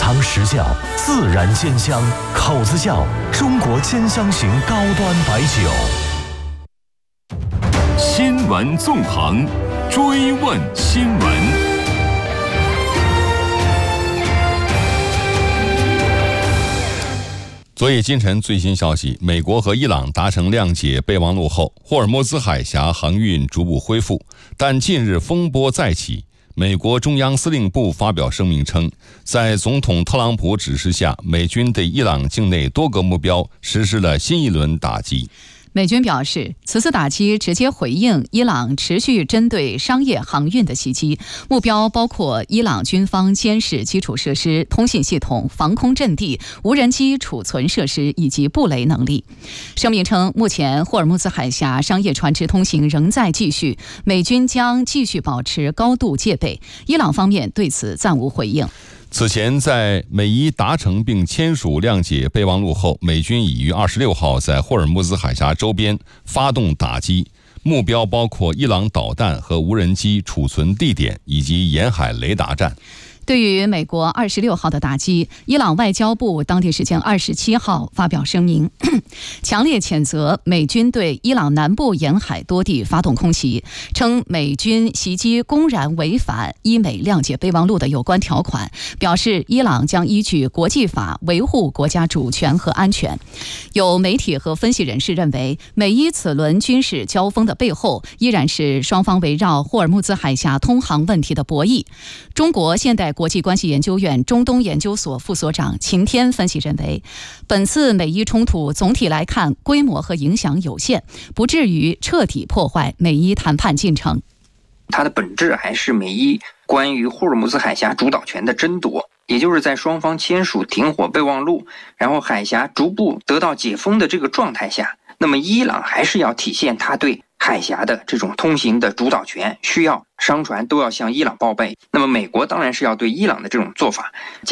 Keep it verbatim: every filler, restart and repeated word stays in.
尝实效，自然鲜香，口子窖中国兼香型高端白酒。 新闻纵横，追问新闻。 昨夜今晨最新消息，美国和伊朗达成谅解备忘录后，霍尔木兹海峡航运逐步恢复，但近日风波再起。美国中央司令部发表声明称，在总统特朗普指示下，美军对伊朗境内多个目标实施了新一轮打击。 美军表示，此次打击直接回应伊朗持续针对商业航运的袭击，目标包括伊朗军方监视基础设施、通信系统、防空阵地、无人机储存设施以及布雷能力。声明称，目前霍尔木兹海峡商业船只通行仍在继续，美军将继续保持高度戒备。伊朗方面对此暂无回应。 此前，在美伊达成并签署谅解备忘录后，美军已于二十六号在霍尔木兹海峡周边发动打击，目标包括伊朗导弹和无人机储存地点以及沿海雷达站。 对于美国二十六号的打击，伊朗外交部当地时间二十七号发表声明，强烈谴责美军对伊朗南部沿海多地发动空袭，称美军袭击公然违反伊美谅解备忘录的有关条款，表示伊朗将依据国际法维护国家主权和安全。有媒体和分析人士认为，美伊此轮军事交锋的背后，依然是双方围绕霍尔木兹海峡通航问题的博弈。中国现代国际关系研究院中东研究所副所长秦天分析认为，本次美伊冲突总体来看规模和影响有限，不至于彻底破坏美伊谈判进程。 它的本质还是美伊关于霍尔木兹海峡主导权的争夺，也就是在双方签署停火备忘录，然后海峡逐步得到解封的这个状态下，那么伊朗还是要体现它对海峡的这种通行的主导权，需要商船都要向伊朗报备。那么美国当然是要对伊朗的这种做法